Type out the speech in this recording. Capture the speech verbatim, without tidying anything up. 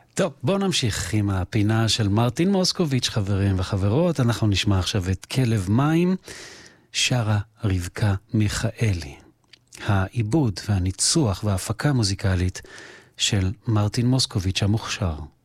טוב, בואו נמשיך עם הפינה של מרטין מוסקוביץ', חברים וחברות. אנחנו נשמע עכשיו את כלב מים, שרה רבקה מיכאלי. העיבוד והניצוח וההפקה המוזיקלית של מרטין מוסקוביץ' המוכשר.